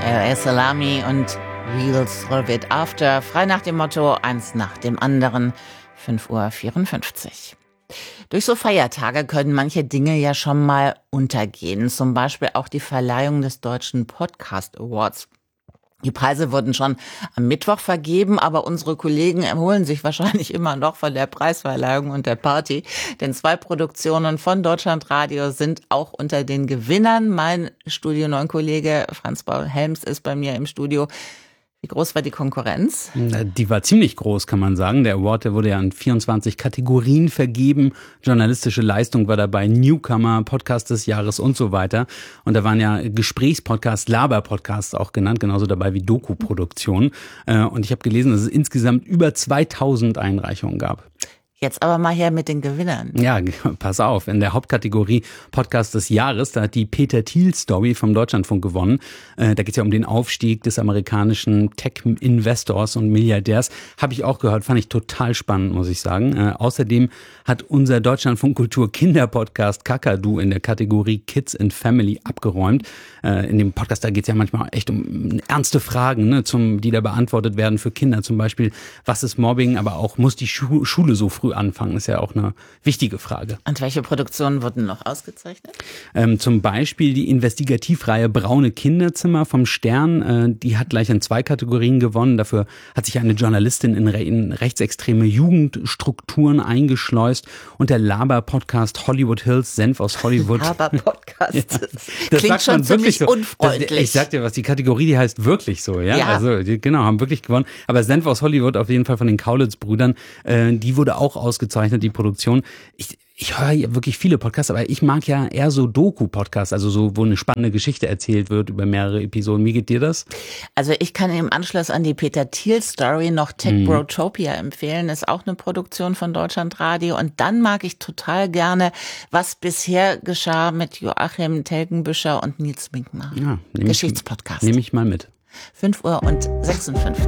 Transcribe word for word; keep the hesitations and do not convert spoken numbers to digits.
L A Salami und We'll Solve It After. Frei nach dem Motto, eins nach dem anderen. fünf Uhr vierundfünfzig. Durch so Feiertage können manche Dinge ja schon mal untergehen. Zum Beispiel auch die Verleihung des Deutschen Podcast Awards. Die Preise wurden schon am Mittwoch vergeben, aber unsere Kollegen erholen sich wahrscheinlich immer noch von der Preisverleihung und der Party. Denn zwei Produktionen von Deutschlandradio sind auch unter den Gewinnern. Mein Studio neun Kollege Franz-Paul Helms ist bei mir im Studio. Wie groß war die Konkurrenz? Die war ziemlich groß, kann man sagen. Der Award, der wurde ja in vierundzwanzig Kategorien vergeben. Journalistische Leistung war dabei, Newcomer, Podcast des Jahres und so weiter. Und da waren ja Gesprächspodcasts, Laber-Podcasts auch genannt, genauso dabei wie Doku-Produktionen. Und ich habe gelesen, dass es insgesamt über zweitausend Einreichungen gab. Jetzt aber mal her mit den Gewinnern. Ja, pass auf. In der Hauptkategorie Podcast des Jahres, da hat die Peter Thiel-Story vom Deutschlandfunk gewonnen. Äh, da geht es ja um den Aufstieg des amerikanischen Tech-Investors und Milliardärs. Habe ich auch gehört, fand ich total spannend, muss ich sagen. Äh, außerdem hat unser Deutschlandfunk Kultur Kinderpodcast Kakadu in der Kategorie Kids and Family abgeräumt. Äh, in dem Podcast, da geht es ja manchmal echt um ernste Fragen, ne, zum, die da beantwortet werden für Kinder. Zum Beispiel, was ist Mobbing, aber auch, muss die Schu- Schule so früh anfangen, ist ja auch eine wichtige Frage. Und welche Produktionen wurden noch ausgezeichnet? Ähm, zum Beispiel die Investigativreihe Braune Kinderzimmer vom Stern. Äh, die hat gleich in zwei Kategorien gewonnen. Dafür hat sich eine Journalistin in, re- in rechtsextreme Jugendstrukturen eingeschleust. Und der Laber-Podcast Hollywood Hills, Senf aus Hollywood. Laber-Podcast. Ja, das klingt schon ziemlich so unfreundlich. Das, ich sag dir was, die Kategorie, die heißt wirklich so. Ja, ja. Also die, genau, haben wirklich gewonnen. Aber Senf aus Hollywood auf jeden Fall von den Kaulitz-Brüdern, äh, die wurde auch ausgezeichnet, die Produktion. Ich, ich höre ja wirklich viele Podcasts, aber ich mag ja eher so Doku-Podcasts, also so, wo eine spannende Geschichte erzählt wird über mehrere Episoden. Wie geht dir das? Also ich kann im Anschluss an die Peter Thiel-Story noch Tech Brotopia mhm. empfehlen. Ist auch eine Produktion von Deutschlandradio. Und dann mag ich total gerne, was bisher geschah mit Joachim Telgenbüscher und Nils Minkmar. Ja, Geschichtspodcast. Nehme ich mal mit. fünf Uhr und sechsundfünfzig.